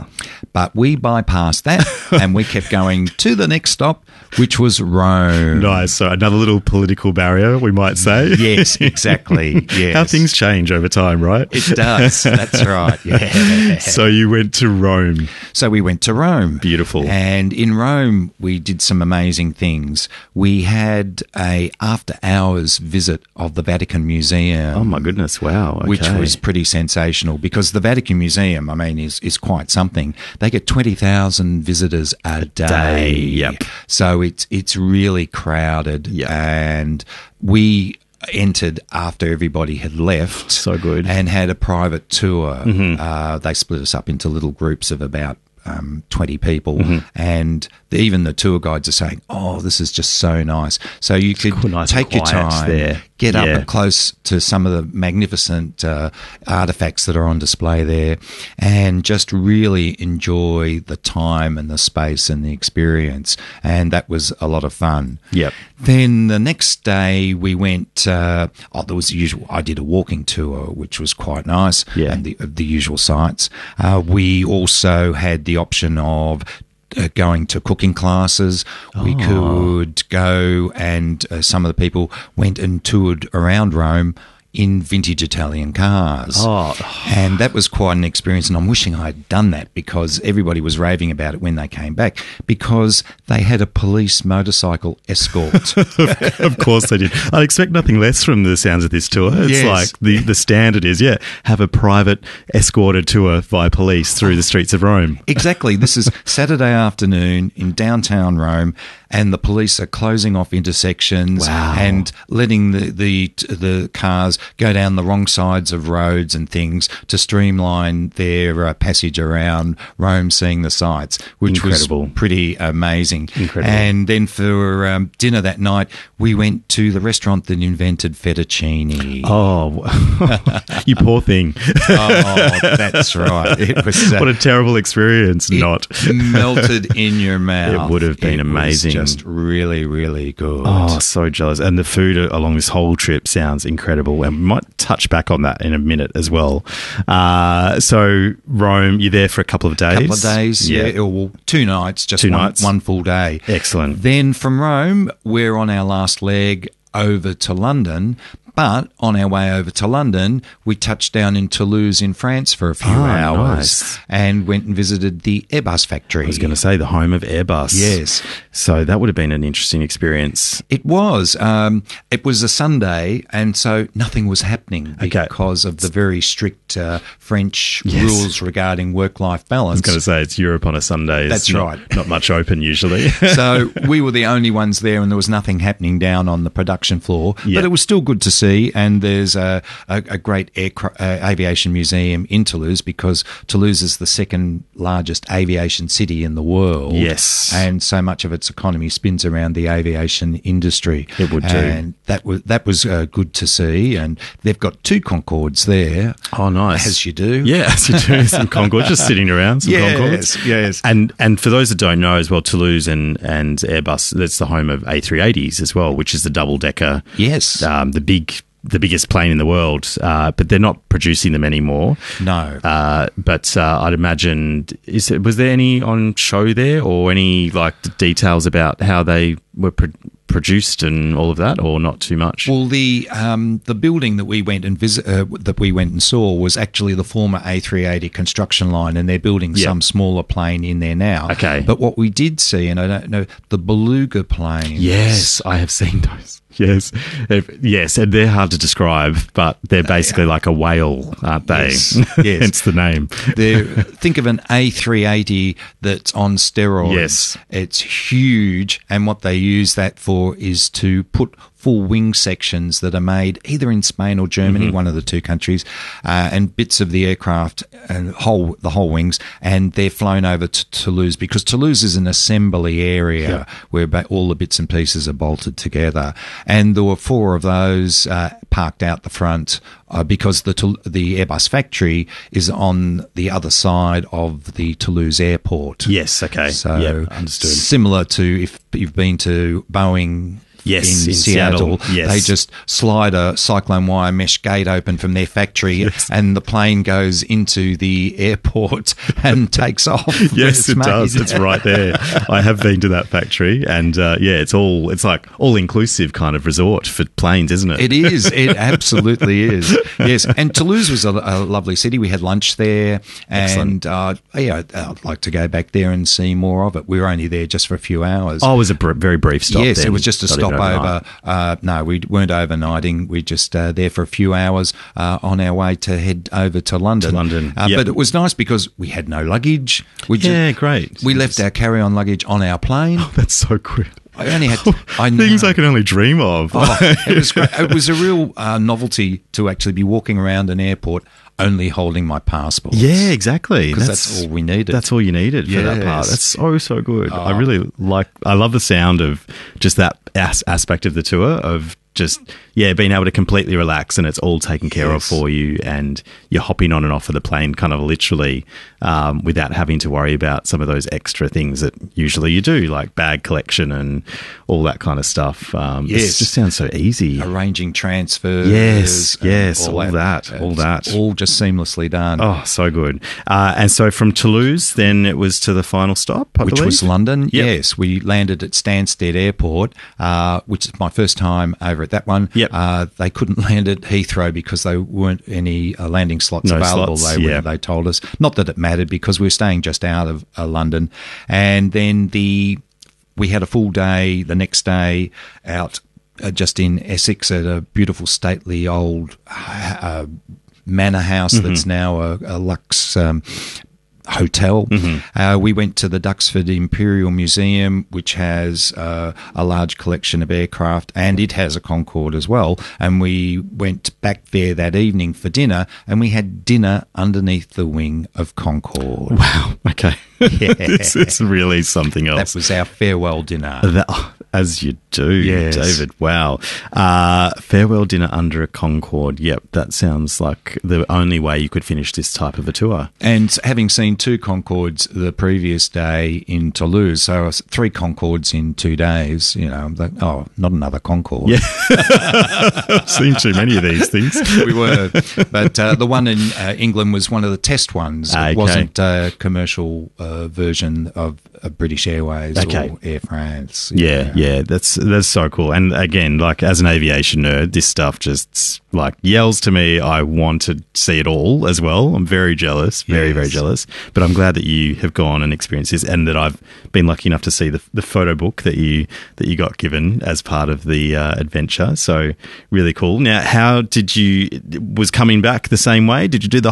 Speaker 18: But we bypassed that and we kept going to the next stop, which was Rome.
Speaker 17: Nice. So another little political barrier, we might say.
Speaker 18: Yes, exactly. Yes.
Speaker 17: How things change over time, right?
Speaker 18: It does. That's right. Yeah.
Speaker 17: So you went to Rome.
Speaker 18: So we went to Rome.
Speaker 17: Beautiful.
Speaker 18: And in Rome, we did some amazing things. We had a after-hours visit of the Vatican Museum.
Speaker 17: Oh, my goodness. Wow. Okay.
Speaker 18: Which was pretty sensational because the Vatican Museum, I mean, is quite something. They get 20,000 visitors a day.
Speaker 17: Yep.
Speaker 18: So it's really crowded.
Speaker 17: Yep.
Speaker 18: And we entered after everybody had left.
Speaker 17: So good.
Speaker 18: And had a private tour.
Speaker 17: Mm-hmm.
Speaker 18: They split us up into little groups of about 20 people,
Speaker 17: Mm-hmm.
Speaker 18: and even the tour guides are saying, oh, this is just so nice. So you could take your time
Speaker 17: there.
Speaker 18: Get up and close to some of the magnificent artifacts that are on display there and just really enjoy the time and the space and the experience. And that was a lot of fun.
Speaker 17: Yep.
Speaker 18: Then the next day we went, there was the usual, I did a walking tour, which was quite nice, and the usual sites. We also had the option of going to cooking classes. We could go and some of the people went and toured around Rome in vintage Italian cars. And that was quite an experience, and I'm wishing I had done that because everybody was raving about it when they came back because they had a police motorcycle escort.
Speaker 17: Of course they did. I expect nothing less from the sounds of this tour. It's like the standard is, have a private escorted tour by police through the streets of Rome.
Speaker 18: Exactly. This is Saturday afternoon in downtown Rome, and the police are closing off intersections and letting the cars go down the wrong sides of roads and things to streamline their passage around Rome, seeing the sights, which was pretty amazing.
Speaker 17: Incredible.
Speaker 18: And then for dinner that night, we went to the restaurant that invented fettuccine.
Speaker 17: Oh, you poor thing.
Speaker 18: Oh, that's right. It was
Speaker 17: what a terrible experience.
Speaker 18: It melted in your mouth.
Speaker 17: It would have been amazing.
Speaker 18: Just really, really good.
Speaker 17: Oh, so jealous. And the food along this whole trip sounds incredible. And we might touch back on that in a minute as well. So Rome, you're there for a couple of days?
Speaker 18: Yeah. Well, 2 nights, just one full day.
Speaker 17: Excellent.
Speaker 18: Then from Rome, we're on our last leg over to London. But on our way over to London, we touched down in Toulouse in France for a few hours and went and visited the Airbus factory.
Speaker 17: I was going to say the home of Airbus.
Speaker 18: Yes.
Speaker 17: So that would have been an interesting experience.
Speaker 18: It was. It was a Sunday, and so nothing was happening because of the very strict French rules regarding work-life balance.
Speaker 17: I was going to say it's Europe on a Sunday.
Speaker 18: That's right.
Speaker 17: Not much open usually.
Speaker 18: So we were the only ones there, and there was nothing happening down on the production floor. But it was still good to see. And there's a great aviation museum in Toulouse, because Toulouse is the second largest aviation city in the world.
Speaker 17: Yes.
Speaker 18: And so much of its economy spins around the aviation industry.
Speaker 17: It would do.
Speaker 18: And that was good to see. And they've got 2 Concords there.
Speaker 17: Oh, nice.
Speaker 18: As you do.
Speaker 17: Yeah, as you do. Some Concords just sitting around, some Concords.
Speaker 18: Yes.
Speaker 17: And for those that don't know as well, Toulouse and Airbus, that's the home of A380s as well, which is the double-decker.
Speaker 18: Yes.
Speaker 17: The biggest plane in the world, but they're not producing them anymore.
Speaker 18: No.
Speaker 17: But I'd imagine, was there any on show there, or any details about how they were produced and all of that, or not too much?
Speaker 18: Well, the building that we went and saw was actually the former A380 construction line, and they're building some smaller plane in there now.
Speaker 17: Okay.
Speaker 18: But what we did see, and I don't know, the Beluga planes.
Speaker 17: Yes, I have seen those. Yes, and they're hard to describe, but they're basically like a whale, aren't they?
Speaker 18: Yes.
Speaker 17: Hence the name.
Speaker 18: Think of an A380 that's on steroids.
Speaker 17: Yes.
Speaker 18: It's huge, and what they use that for is to put full wing sections that are made either in Spain or Germany, one of the 2 countries, and bits of the aircraft and the whole wings, and they're flown over to Toulouse, because Toulouse is an assembly area where all the bits and pieces are bolted together. And there were 4 of those parked out the front because the Airbus factory is on the other side of the Toulouse airport.
Speaker 17: Yes, okay.
Speaker 18: So
Speaker 17: understood.
Speaker 18: Similar to if you've been to Boeing.
Speaker 17: Yes,
Speaker 18: in Seattle.
Speaker 17: Yes.
Speaker 18: They just slide a cyclone wire mesh gate open from their factory, and the plane goes into the airport and takes off.
Speaker 17: Yes, it does. It's right there. I have been to that factory, and it's like all inclusive kind of resort for planes, isn't it?
Speaker 18: It is. It absolutely is. Yes, and Toulouse was a lovely city. We had lunch there, and I'd like to go back there and see more of it. We were only there just for a few hours.
Speaker 17: Oh, it was a very brief stop.
Speaker 18: Yes,
Speaker 17: then.
Speaker 18: it was just a stop over. No, we weren't overnighting. We just there for a few hours on our way to head over to London. But it was nice because we had no luggage.
Speaker 17: Great.
Speaker 18: We left our carry-on luggage on our plane.
Speaker 17: Oh, that's so good.
Speaker 18: I only had
Speaker 17: things I can only dream of.
Speaker 18: It was great. It was a real novelty to actually be walking around an airport only holding my passport.
Speaker 17: Yeah, exactly.
Speaker 18: Because that's all we needed.
Speaker 17: That's all you needed for that part. That's so good. I love the sound of just that aspect of the tour, of just being able to completely relax, and it's all taken care of for you, and you're hopping on and off of the plane kind of literally without having to worry about some of those extra things that usually you do, like bag collection and all that kind of stuff. It just sounds so easy.
Speaker 18: Arranging transfers.
Speaker 17: Yes, all that.
Speaker 18: All just seamlessly done.
Speaker 17: Oh, so good. And so from Toulouse, then it was to the final stop,
Speaker 18: which was London.
Speaker 17: Yep.
Speaker 18: Yes, we landed at Stansted Airport, which is my first time over at that one.
Speaker 17: Yep.
Speaker 18: They couldn't land at Heathrow because there weren't any landing slots available. They told us. Not that it mattered, because we were staying just out of London. And then we had a full day the next day out just in Essex at a beautiful, stately old manor house that's now a luxe hotel. We went to the Duxford Imperial Museum, which has a large collection of aircraft, and it has a Concorde as well. And we went back there that evening for dinner, and we had dinner underneath the wing of Concorde.
Speaker 17: Wow. Okay.
Speaker 18: Yeah.
Speaker 17: It's really something else.
Speaker 18: That was our farewell dinner.
Speaker 17: As you do, David. Wow. Farewell dinner under a Concorde. Yep, that sounds like the only way you could finish this type of a tour.
Speaker 18: And having seen 2 Concordes the previous day in Toulouse, so 3 Concordes in 2 days, I'm like, oh, not another Concorde.
Speaker 17: Yeah. I've seen too many of these things.
Speaker 18: We were. But the one in England was one of the test ones. It wasn't a commercial version of British Airways or Air France.
Speaker 17: Yeah, that's so cool. And again, like as an aviation nerd, this stuff just like yells to me. I want to see it all as well. I'm very jealous, very jealous. But I'm glad that you have gone and experienced this, and that I've been lucky enough to see the photo book that you got given as part of the adventure. So really cool. Now, how was coming back the same way? Did you do the hop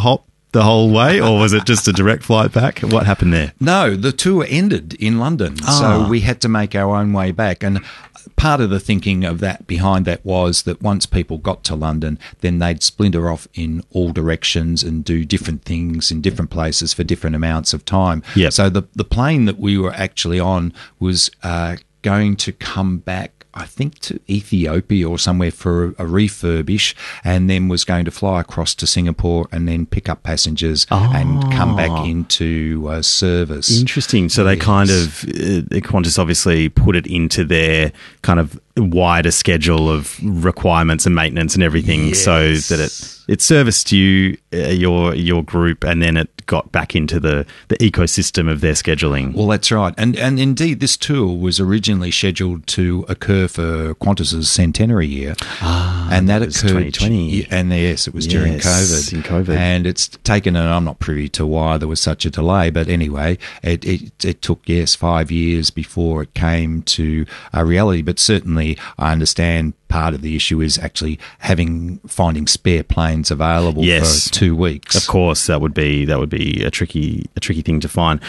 Speaker 17: the whole way, or was it just a direct flight back? What happened there?
Speaker 18: No, the tour ended in London, so we had to make our own way back. And part of the thinking of that behind that was that once people got to London, then they'd splinter off in all directions and do different things in different places for different amounts of time.
Speaker 17: Yep.
Speaker 18: So the plane that we were actually on was going to come back, I think, to Ethiopia or somewhere for a refurbish, and then was going to fly across to Singapore and then pick up passengers and come back into service.
Speaker 17: Interesting. So they kind of, Qantas obviously put it into their kind of wider schedule of requirements and maintenance and everything, so that it serviced you, your group, and then it got back into the ecosystem of their scheduling.
Speaker 18: Well, that's right. And indeed, this tour was originally scheduled to occur for Qantas's centenary year. And that
Speaker 17: was
Speaker 18: occurred
Speaker 17: 2020.
Speaker 18: And yes, it was during COVID.
Speaker 17: In COVID.
Speaker 18: And it's taken, and I'm not privy to why there was such a delay, but anyway, it took, 5 years before it came to a reality. But certainly, I understand part of the issue is actually finding spare planes available for 2 weeks.
Speaker 17: Of course, that would be a tricky thing to find.